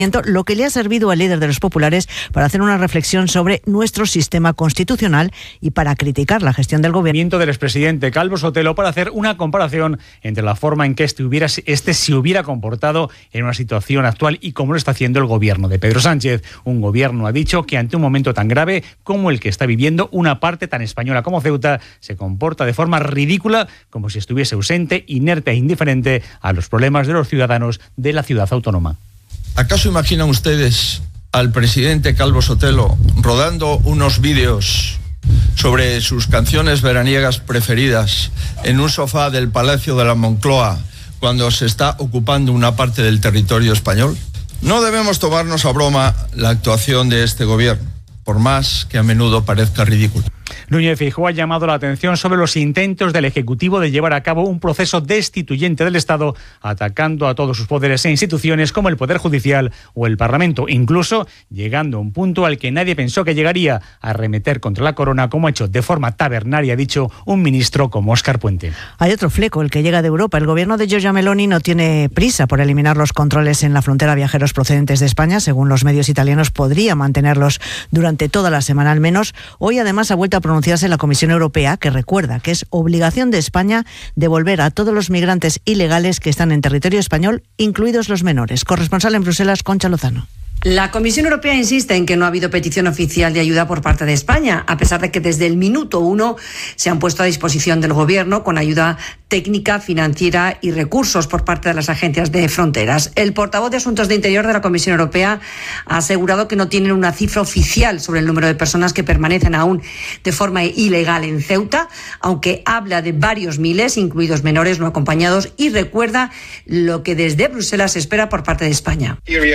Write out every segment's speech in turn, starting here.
lo que le ha servido al líder de los populares para hacer una reflexión sobre nuestro sistema constitucional y para criticar la gestión del gobierno del expresidente Calvo Sotelo para hacer una comparación entre la forma en que este se hubiera comportado en una situación actual y cómo lo está haciendo el gobierno de Pedro Sánchez. Un gobierno, ha dicho, que ante un momento tan grave como el que está viviendo una parte tan española como Ceuta se comporta de forma ridícula, como si estuviese ausente, inerte e indiferente a los problemas de los ciudadanos de la ciudad autónoma. ¿Acaso imaginan ustedes al presidente Calvo Sotelo rodando unos vídeos sobre sus canciones veraniegas preferidas en un sofá del Palacio de la Moncloa cuando se está ocupando una parte del territorio español? No debemos tomarnos a broma la actuación de este gobierno, por más que a menudo parezca ridículo. Núñez Feijóo ha llamado la atención sobre los intentos del Ejecutivo de llevar a cabo un proceso destituyente del Estado, atacando a todos sus poderes e instituciones como el Poder Judicial o el Parlamento, incluso llegando a un punto al que nadie pensó que llegaría, a arremeter contra la corona, como ha hecho de forma tabernaria, ha dicho un ministro como Óscar Puente. Hay otro fleco, el que llega de Europa. El gobierno de Giorgia Meloni no tiene prisa por eliminar los controles en la frontera a viajeros procedentes de España. Según los medios italianos, podría mantenerlos durante toda la semana al menos. Hoy además ha vuelto a pronunciarse la Comisión Europea, que recuerda que es obligación de España devolver a todos los migrantes ilegales que están en territorio español, incluidos los menores. Corresponsal en Bruselas, Concha Lozano. La Comisión Europea insiste en que no ha habido petición oficial de ayuda por parte de España, a pesar de que desde el minuto 1 se han puesto a disposición del Gobierno con ayuda técnica, financiera y recursos por parte de las agencias de fronteras. El portavoz de Asuntos de Interior de la Comisión Europea ha asegurado que no tienen una cifra oficial sobre el número de personas que permanecen aún de forma ilegal en Ceuta, aunque habla de varios miles, incluidos menores no acompañados, y recuerda lo que desde Bruselas se espera por parte de España.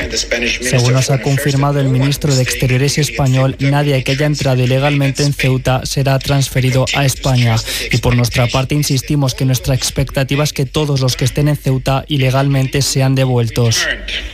Según nos ha confirmado el ministro de Exteriores español, nadie que haya entrado ilegalmente en Ceuta será transferido a España. Y por nuestra parte insistimos que nuestra expectativa es que todos los que estén en Ceuta ilegalmente sean devueltos.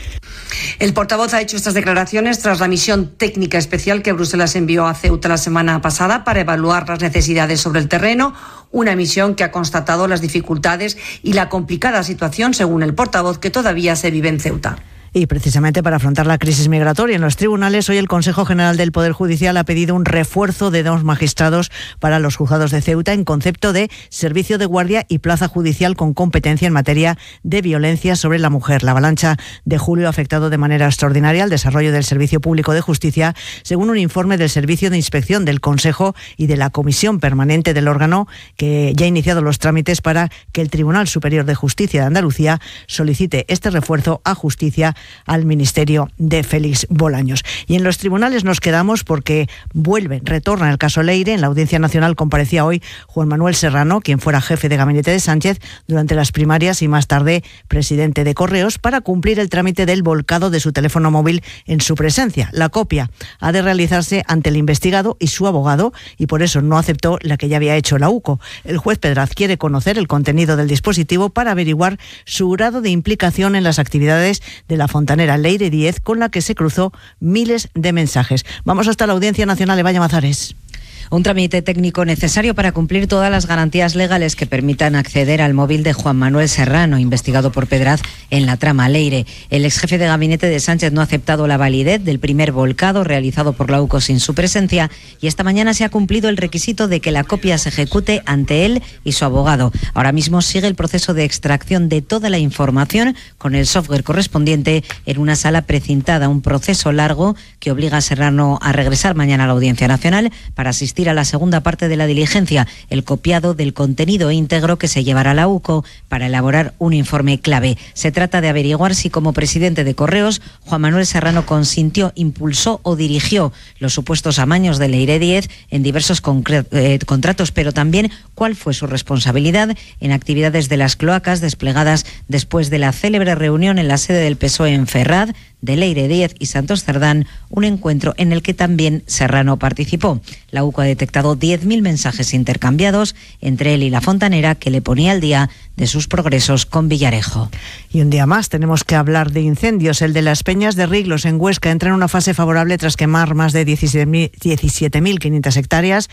El portavoz ha hecho estas declaraciones tras la misión técnica especial que Bruselas envió a Ceuta la semana pasada para evaluar las necesidades sobre el terreno, una misión que ha constatado las dificultades y la complicada situación, según el portavoz, que todavía se vive en Ceuta. Y precisamente para afrontar la crisis migratoria en los tribunales, hoy el Consejo General del Poder Judicial ha pedido un refuerzo de 2 magistrados para los juzgados de Ceuta en concepto de servicio de guardia y plaza judicial con competencia en materia de violencia sobre la mujer. La avalancha de julio ha afectado de manera extraordinaria al desarrollo del Servicio Público de Justicia, según un informe del Servicio de Inspección del Consejo y de la Comisión Permanente del órgano, que ya ha iniciado los trámites para que el Tribunal Superior de Justicia de Andalucía solicite este refuerzo a Justicia al Ministerio de Félix Bolaños. Y en los tribunales nos quedamos porque retorna el caso Leire. En la Audiencia Nacional comparecía hoy Juan Manuel Serrano, quien fuera jefe de gabinete de Sánchez durante las primarias y más tarde presidente de Correos, para cumplir el trámite del volcado de su teléfono móvil en su presencia. La copia ha de realizarse ante el investigado y su abogado, y por eso no aceptó la que ya había hecho la UCO. El juez Pedraz quiere conocer el contenido del dispositivo para averiguar su grado de implicación en las actividades de la fontanera Leire Díez, con la que se cruzó miles de mensajes. Vamos hasta la Audiencia Nacional, Evalla Mazares. Un trámite técnico necesario para cumplir todas las garantías legales que permitan acceder al móvil de Juan Manuel Serrano, investigado por Pedraz en la trama Leire. El exjefe de gabinete de Sánchez no ha aceptado la validez del primer volcado realizado por la UCO sin su presencia, y esta mañana se ha cumplido el requisito de que la copia se ejecute ante él y su abogado. Ahora mismo sigue el proceso de extracción de toda la información con el software correspondiente en una sala precintada, un proceso largo que obliga a Serrano a regresar mañana a la Audiencia Nacional para asistir a la segunda parte de la diligencia, el copiado del contenido íntegro que se llevará a la UCO para elaborar un informe clave. Se trata de averiguar si, como presidente de Correos, Juan Manuel Serrano consintió, impulsó o dirigió los supuestos amaños de Leire Díez en diversos contratos, pero también cuál fue su responsabilidad en actividades de las cloacas desplegadas después de la célebre reunión en la sede del PSOE en Ferraz de Leire Díez y Santos Cerdán, un encuentro en el que también Serrano participó. La UCO ha detectado 10.000 mensajes intercambiados entre él y la fontanera, que le ponía al día de sus progresos con Villarejo. Y un día más tenemos que hablar de incendios. El de las Peñas de Riglos en Huesca entra en una fase favorable tras quemar más de 17.500 hectáreas.